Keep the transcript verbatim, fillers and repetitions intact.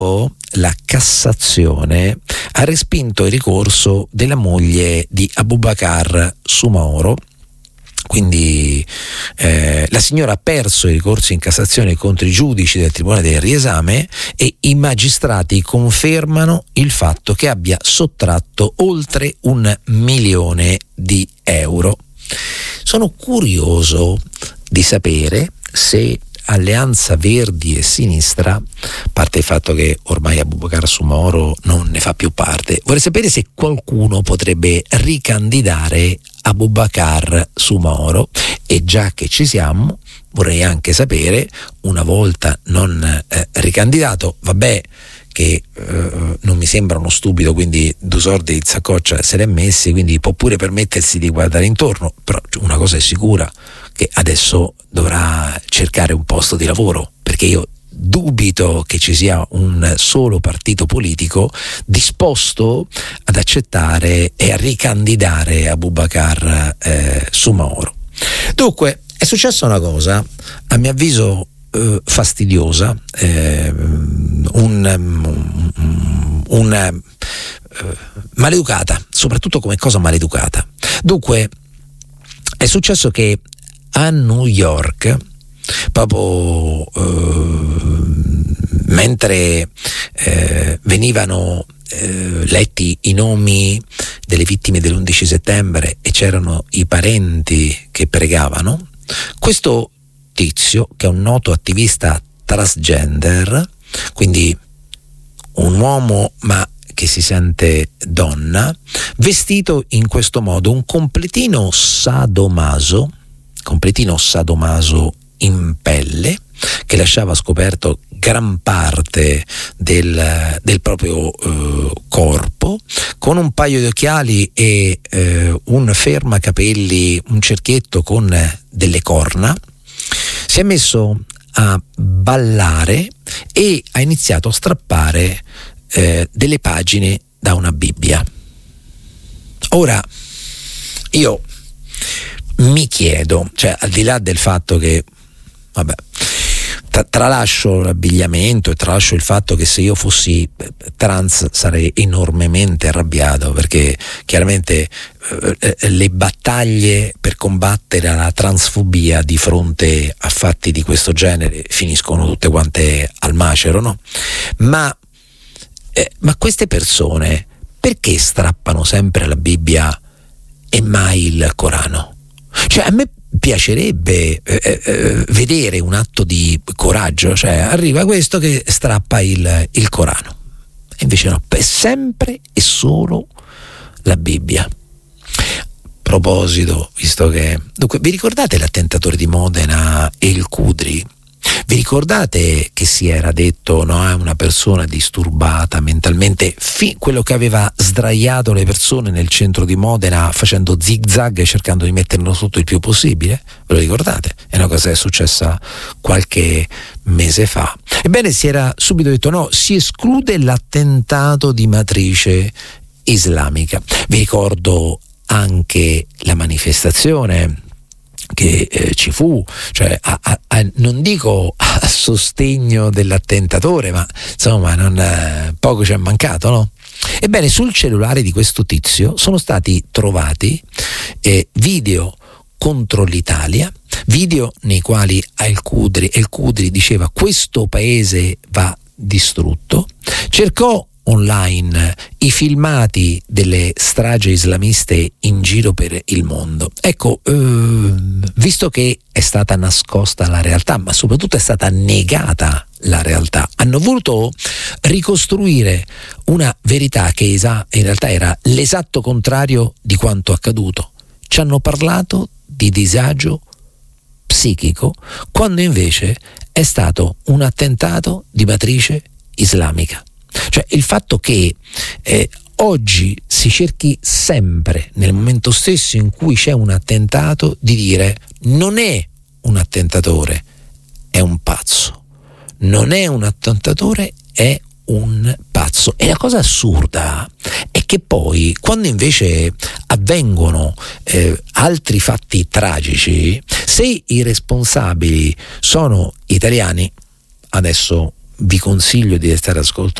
la Cassazione ha respinto il ricorso della moglie di Abubakar Soumahoro. Quindi eh, la signora ha perso i ricorsi in Cassazione contro i giudici del Tribunale del Riesame e i magistrati confermano il fatto che abbia sottratto oltre un milione di euro. Sono curioso di sapere se Alleanza Verdi e Sinistra, a parte il fatto che ormai Abubakar Soumahoro non ne fa più parte, vorrei sapere se qualcuno potrebbe ricandidare Abubakar Soumahoro, e già che ci siamo vorrei anche sapere, una volta non eh, ricandidato, vabbè che eh, non mi sembra uno stupido, quindi Dusor di Zacoccia se l'è messi, quindi può pure permettersi di guardare intorno, però una cosa è sicura, che adesso dovrà cercare un posto di lavoro, perché io dubito che ci sia un solo partito politico disposto ad accettare e a ricandidare Abubakar eh, Soumahoro. Dunque è successa una cosa, a mio avviso eh, fastidiosa, eh, un, un, un eh, maleducata, soprattutto come cosa maleducata. Dunque è successo che a New York, proprio eh, mentre eh, venivano eh, letti i nomi delle vittime dell'undici settembre e c'erano i parenti che pregavano, questo tizio, che è un noto attivista transgender, quindi un uomo ma che si sente donna, vestito in questo modo, un completino sadomaso, completino sadomaso in pelle, che lasciava scoperto gran parte del, del proprio eh, corpo, con un paio di occhiali e eh, un fermacapelli, un cerchietto con delle corna, si è messo a ballare e ha iniziato a strappare eh, delle pagine da una Bibbia. Ora io mi chiedo, cioè al di là del fatto che vabbè, tra, tralascio l'abbigliamento e tralascio il fatto che se io fossi trans sarei enormemente arrabbiato, perché chiaramente eh, le battaglie per combattere la transfobia di fronte a fatti di questo genere finiscono tutte quante al macero, no? Ma, eh, ma queste persone perché strappano sempre la Bibbia e mai il Corano? Cioè a me piacerebbe eh, eh, vedere un atto di coraggio, cioè arriva questo che strappa il, il Corano, e invece no, è sempre e solo la Bibbia. A proposito, visto che dunque vi ricordate l'attentatore di Modena e il Cudri? Vi ricordate che si era detto no, è una persona disturbata mentalmente, fi- quello che aveva sdraiato le persone nel centro di Modena facendo zig-zag e cercando di metterlo sotto il più possibile? Ve lo ricordate? È una cosa che è successa qualche mese fa. Ebbene, si era subito detto no, si esclude l'attentato di matrice islamica. Vi ricordo anche la manifestazione che eh, ci fu, cioè a, a, a, non dico a sostegno dell'attentatore, ma insomma non, eh, poco ci è mancato, no? Ebbene, sul cellulare di questo tizio sono stati trovati eh, video contro l'Italia, video nei quali El Cudri, El Cudri diceva questo paese va distrutto, cercò online i filmati delle stragi islamiste in giro per il mondo. Ecco, eh, visto che è stata nascosta la realtà, ma soprattutto è stata negata la realtà, hanno voluto ricostruire una verità che in realtà era l'esatto contrario di quanto accaduto. Ci hanno parlato di disagio psichico, quando invece è stato un attentato di matrice islamica. Cioè il fatto che eh, oggi si cerchi sempre, nel momento stesso in cui c'è un attentato, di dire non è un attentatore, è un pazzo, non è un attentatore, è un pazzo. E la cosa assurda è che poi quando invece avvengono eh, altri fatti tragici, se i responsabili sono italiani, adesso vi consiglio di restare ascolto